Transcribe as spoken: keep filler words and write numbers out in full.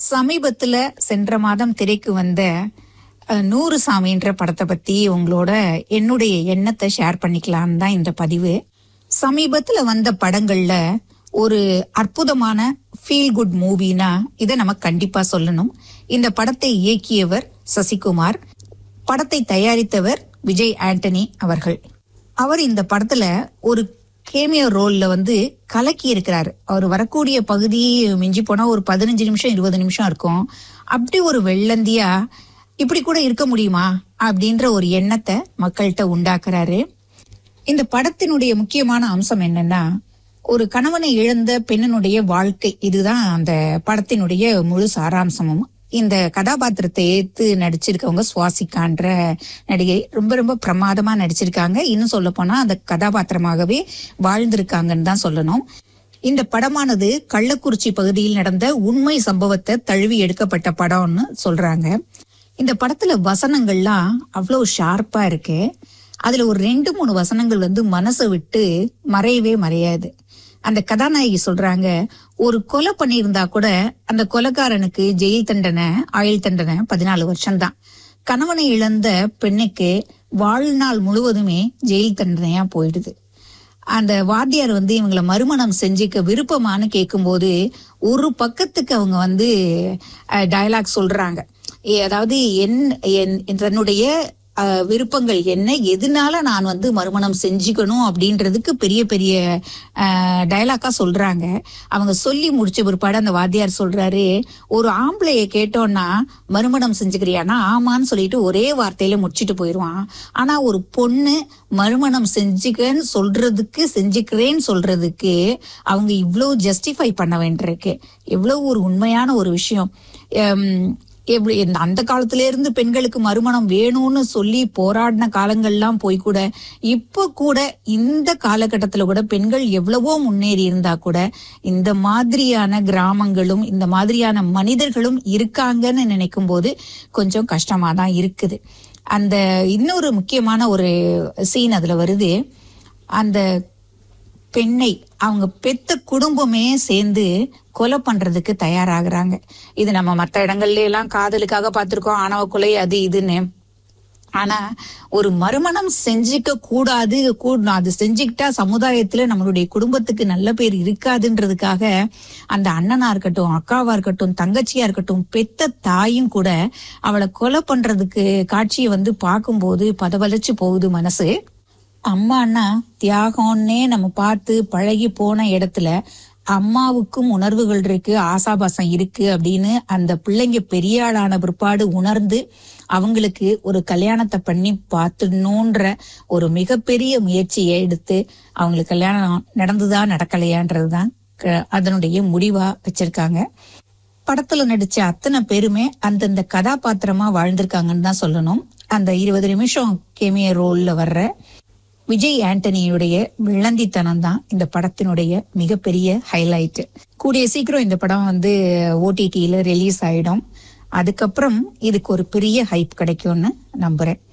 சமீபத்துல சென்ற மாதம் திரைக்கு வந்த நூறு சாமின்ற படத்தை பத்தி உங்களோட என்னுடைய எண்ணத்தை ஷேர் பண்ணிக்கலான்னு தான் இந்த பதிவு. சமீபத்துல வந்த படங்கள்ல ஒரு அற்புதமான ஃபீல் குட் மூவினா இதை நம்ம கண்டிப்பா சொல்லணும். இந்த படத்தை இயக்கியவர் சசிகுமார், படத்தை தயாரித்தவர் விஜய் ஆண்டனி அவர்கள். அவர் இந்த படத்துல ஒரு கேமியோ ரோல்ல வந்து கலக்கி இருக்கிறாரு. அவர் வரக்கூடிய பகுதி மிஞ்சி போனா ஒரு பதினஞ்சு நிமிஷம் இருபது நிமிஷம் இருக்கும். அப்படி ஒரு வெள்ளந்தியா இப்படி கூட இருக்க முடியுமா அப்படின்ற ஒரு எண்ணத்தை மக்கள்கிட்ட உண்டாக்குறாரு. இந்த படத்தினுடைய முக்கியமான அம்சம் என்னன்னா, ஒரு கணவனை இழந்த பெண்ணினுடைய வாழ்க்கை, இதுதான் அந்த படத்தினுடைய முழு சாராம்சமும். இந்த கதாபாத்திரத்தை ஏத்து நடிச்சிருக்கவங்க சுவாசிகான்ற நடிகை ரொம்ப ரொம்ப பிரமாதமா நடிச்சிருக்காங்க. இன்னும் சொல்ல போனா அந்த கதாபாத்திரமாகவே வாழ்ந்திருக்காங்கன்னு தான் சொல்லணும். இந்த படமானது கள்ளக்குறிச்சி பகுதியில் நடந்த உண்மை சம்பவத்தை தழுவி எடுக்கப்பட்ட படம்னு சொல்றாங்க. இந்த படத்துல வசனங்கள்லாம் அவ்வளவு ஷார்ப்பா இருக்கு. அதுல ஒரு ரெண்டு மூணு வசனங்கள் வந்து மனசை விட்டு மறையவே மறையாது. அந்த கதாநாயகி சொல்றாங்க, ஒரு கொலை பண்ணியிருந்தா கூட அந்த கொலைக்காரனுக்கு ஜெயில் தண்டனை, ஆயுள் தண்டனை பதினாலு வருஷம் தான். கணவனை இழந்த பெண்ணுக்கு வாழ்நாள் முழுவதுமே ஜெயில் தண்டனையா போயிடுது. அந்த வாத்தியார் வந்து இவங்களை மறுமணம் செஞ்சுக்க விருப்பமானு கேட்கும்போது ஒரு பக்கத்துக்கு அவங்க வந்து டயலாக் சொல்றாங்க. அதாவது என் தன்னுடைய விருப்பங்கள் என்ன, எதனால நான் வந்து மறுமணம் செஞ்சுக்கணும் அப்படின்றதுக்கு பெரிய பெரிய டயலாக்கா சொல்றாங்க. அவங்க சொல்லி முடிச்ச பிற்பாடு அந்த வாத்தியார் சொல்றாரு, ஒரு ஆம்பளைய கேட்டோம்னா மறுமணம் செஞ்சுக்கிறியானா ஆமான்னு சொல்லிட்டு ஒரே வார்த்தையில முடிச்சுட்டு போயிடுவான். ஆனா ஒரு பொண்ணு மறுமணம் செஞ்சுக்கன்னு சொல்றதுக்கு, செஞ்சுக்கிறேன்னு சொல்றதுக்கு அவங்க இவ்வளவு ஜஸ்டிஃபை பண்ண வேண்டியிருக்கு. எவ்வளவு ஒரு உண்மையான ஒரு விஷயம். எப்படி அந்த காலத்துல இருந்து பெண்களுக்கு மறுமணம் வேணும்னு சொல்லி போராடின காலங்கள்லாம் போய் கூட இப்ப கூட இந்த காலகட்டத்துல கூட பெண்கள் எவ்வளவோ முன்னேறி இருந்தா கூட இந்த மாதிரியான கிராமங்களும் இந்த மாதிரியான மனிதர்களும் இருக்காங்கன்னு நினைக்கும் போது கொஞ்சம் கஷ்டமா தான் இருக்குது. அந்த இன்னொரு முக்கியமான ஒரு சீன் அதுல வருது. அந்த பெண்ணை அவங்க பெத்த குடும்பமே சேர்ந்து கொலை பண்றதுக்கு தயாராகிறாங்க. இது நம்ம மற்ற இடங்கள்ல எல்லாம் காதலுக்காக பார்த்திருக்கோம், ஆணவ கொலை அது இதுன்னு. ஆனா ஒரு மறுமணம் செஞ்சுக்க கூடாது, அது செஞ்சுக்கிட்டா சமுதாயத்துல நம்மளுடைய குடும்பத்துக்கு நல்ல பேர் இருக்காதுன்றதுக்காக அந்த அண்ணனா இருக்கட்டும், அக்காவா இருக்கட்டும், தங்கச்சியா இருக்கட்டும், பெத்த தாயும் கூட அவளை கொலை பண்றதுக்கு காட்சியை வந்து பார்க்கும்போது பதவளைச்சு போகுது மனசு. அம்மானா தியாகம்னே நம்ம பார்த்து பழகி போன இடத்துல அம்மாவுக்கும் உணர்வுகள் இருக்கு, ஆசாபாசம் இருக்கு அப்படின்னு அந்த பிள்ளைங்க பெரிய ஆளான பிற்பாடு உணர்ந்து அவங்களுக்கு ஒரு கல்யாணத்தை பண்ணி பார்த்துடணுன்ற ஒரு மிகப்பெரிய முயற்சியை எடுத்து அவங்களுக்கு கல்யாணம் நடந்துதா நடக்கலையான்றதுதான் அதனுடைய முடிவா வச்சிருக்காங்க. படத்துல நடிச்ச அத்தனை பேருமே அந்தந்த கதாபாத்திரமா வாழ்ந்திருக்காங்கன்னு தான் சொல்லணும். அந்த இருபது நிமிஷம் கேமிய ரோல்ல வர்ற விஜய் ஆண்டனியுடைய விளந்தித்தனம் தான் இந்த படத்தினுடைய மிகப்பெரிய ஹைலைட். கூடிய சீக்கிரம் இந்த படம் வந்து ஓடிடியில ரிலீஸ் ஆயிடும். அதுக்கப்புறம் இதுக்கு ஒரு பெரிய ஹைப் கிடைக்கும்னு நம்புறேன்.